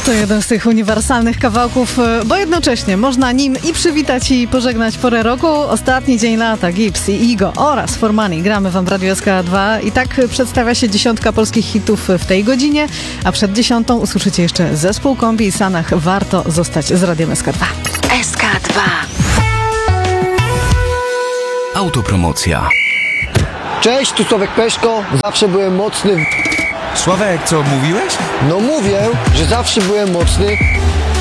To jeden z tych uniwersalnych kawałków, bo jednocześnie można nim i przywitać i pożegnać porę roku. Ostatni dzień lata, Gibbs i Igo oraz For Money. Gramy wam w Radio SK2 i tak przedstawia się 10 polskich hitów w tej godzinie, a przed 10 usłyszycie jeszcze zespół Kombi i Sanach. Warto zostać z Radiem SK2. SK2. Autopromocja. Cześć, tu Sławek Peszko. Zawsze byłem mocny. Sławek, co mówiłeś? No mówię, że zawsze byłem mocny